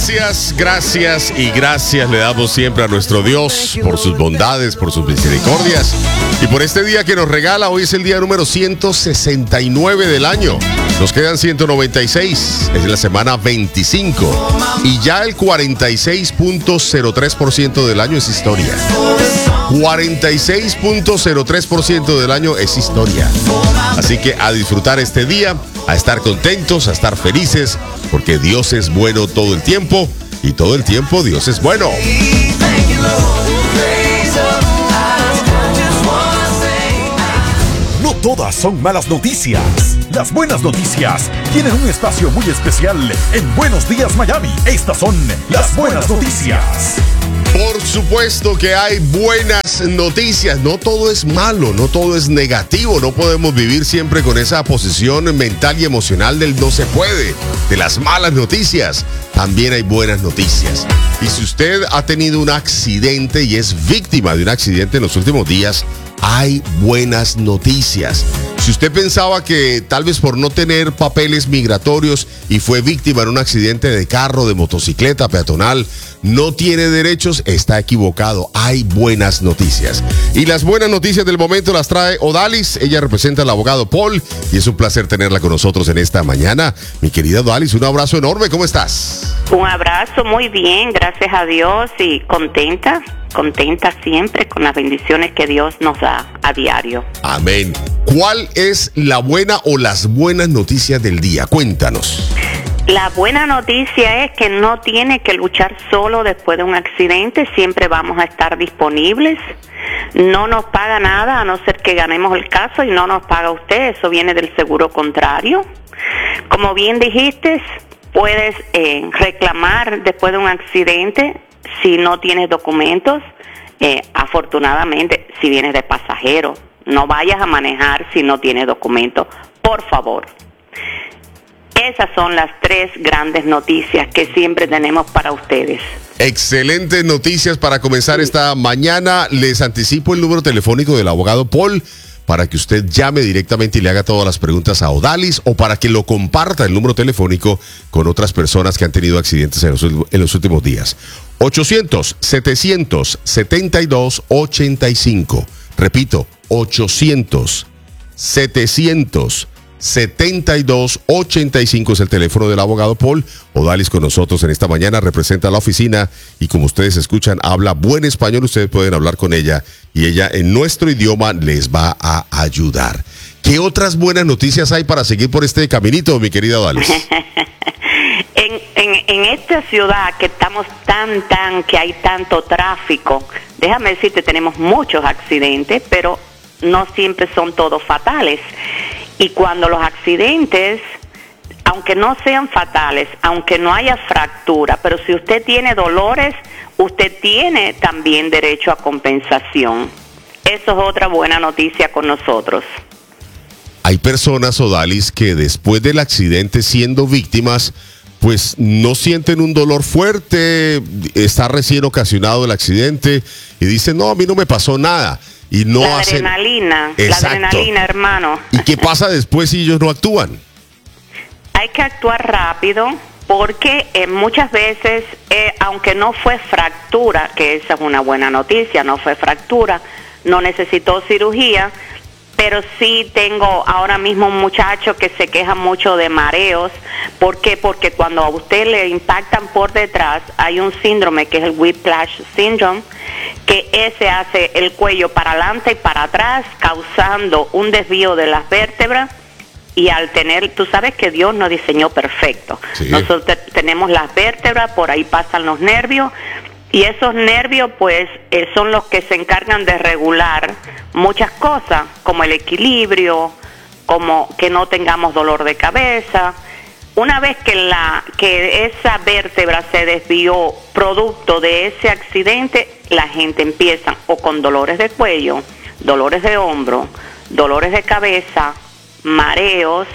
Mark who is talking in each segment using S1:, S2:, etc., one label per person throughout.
S1: Gracias, gracias y gracias le damos siempre a nuestro Dios por sus bondades, por sus misericordias y por este día que nos regala. Hoy es el día número 169 del año. Nos quedan 196, es la semana 25 y ya el 46.03% del año es historia. 46.03% del año es historia. Así que a disfrutar este día, a estar contentos, a estar felices, porque Dios es bueno todo el tiempo y todo el tiempo Dios es bueno.
S2: No todas son malas noticias. Las buenas noticias tienen un espacio muy especial en Buenos Días Miami. Estas son las buenas noticias.
S1: Por supuesto que hay buenas noticias. No todo es malo, no todo es negativo. No podemos vivir siempre con esa posición mental y emocional del no se puede, de las malas noticias. También hay buenas noticias. Y si usted ha tenido un accidente y es víctima de un accidente en los últimos días, hay buenas noticias. Si usted pensaba que tal vez por no tener papeles migratorios y fue víctima en un accidente de carro, de motocicleta, peatonal, no tiene derechos, está equivocado. Hay buenas noticias. Y las buenas noticias del momento las trae Odalis. Ella representa al abogado Paul y es un placer tenerla con nosotros en esta mañana. Mi querida Odalis, un abrazo enorme. ¿Cómo estás?
S3: Un abrazo, muy bien, gracias a Dios y contenta siempre con las bendiciones que Dios nos da a diario.
S1: Amén. ¿Cuál es la buena o las buenas noticias del día? Cuéntanos.
S3: La buena noticia es que no tiene que luchar solo después de un accidente, siempre vamos a estar disponibles. No nos paga nada a no ser que ganemos el caso y no nos paga usted, eso viene del seguro contrario. Como bien dijiste, puedes reclamar después de un accidente si no tienes documentos. Afortunadamente, si vienes de pasajero, no vayas a manejar si no tienes documentos, por favor. Esas son las tres grandes noticias que siempre tenemos para ustedes.
S1: Excelentes noticias para comenzar esta mañana. Les anticipo el número telefónico del abogado Paul para que usted llame directamente y le haga todas las preguntas a Odalis o para que lo comparta el número telefónico con otras personas que han tenido accidentes en los últimos días. 800-772-85. Repito, 800-772-85 es el teléfono del abogado Paul. Odalis con nosotros en esta mañana, representa la oficina y como ustedes escuchan, habla buen español. Ustedes pueden hablar con ella y ella en nuestro idioma les va a ayudar. ¿Qué otras buenas noticias hay para seguir por este caminito, mi querida Odalis?
S3: En esta ciudad que estamos que hay tanto tráfico, déjame decirte, tenemos muchos accidentes, pero no siempre son todos fatales. Y cuando los accidentes, aunque no sean fatales, aunque no haya fractura, pero si usted tiene dolores, usted tiene también derecho a compensación. Eso es otra buena noticia con nosotros.
S1: Hay personas, Odalis, que después del accidente, siendo víctimas, pues no sienten un dolor fuerte, está recién ocasionado el accidente y dicen, no, a mí no me pasó nada. Y no
S3: la
S1: hacen...
S3: adrenalina,
S1: Exacto.
S3: La adrenalina, hermano.
S1: ¿Y qué pasa después si ellos no actúan?
S3: Hay que actuar rápido porque muchas veces, aunque no fue fractura, que esa es una buena noticia, no fue fractura, no necesitó cirugía, pero sí tengo ahora mismo un muchacho que se queja mucho de mareos. ¿Por qué? Porque cuando a usted le impactan por detrás, hay un síndrome que es el whiplash syndrome, que ese hace el cuello para adelante y para atrás, causando un desvío de las vértebras. Y al tener, tú sabes que Dios nos diseñó perfecto. Sí. Nosotros tenemos las vértebras, por ahí pasan los nervios, y esos nervios pues son los que se encargan de regular muchas cosas, como el equilibrio, como que no tengamos dolor de cabeza. Una vez que esa vértebra se desvió producto de ese accidente, la gente empieza o con dolores de cuello, dolores de hombro, dolores de cabeza, mareos,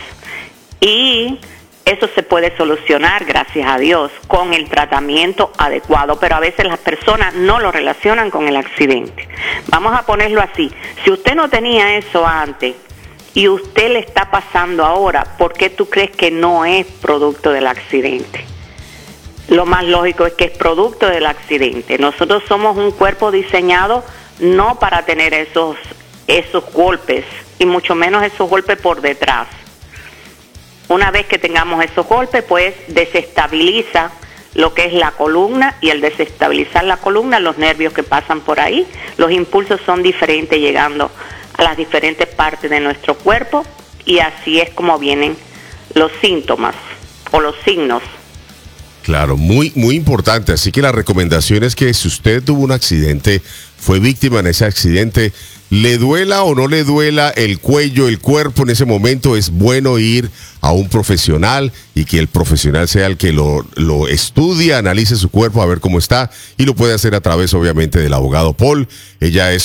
S3: y eso se puede solucionar, gracias a Dios, con el tratamiento adecuado, pero a veces las personas no lo relacionan con el accidente. Vamos a ponerlo así, si usted no tenía eso antes y usted le está pasando ahora, ¿por qué tú crees que no es producto del accidente? lo más lógico es que es producto del accidente. Nosotros somos un cuerpo diseñado no para tener esos golpes, y mucho menos esos golpes por detrás. Una vez que tengamos esos golpes, pues desestabiliza lo que es la columna, y al desestabilizar la columna, los nervios que pasan por ahí, los impulsos son diferentes llegando a las diferentes partes de nuestro cuerpo, y así es como vienen los síntomas o los signos.
S1: Claro, muy, muy importante. Así que la recomendación es que si usted tuvo un accidente, fue víctima en ese accidente, le duela o no le duela el cuello, el cuerpo en ese momento, es bueno ir a un profesional y que el profesional sea el que lo estudie, analice su cuerpo a ver cómo está, y lo puede hacer a través obviamente del abogado Paul. Ella es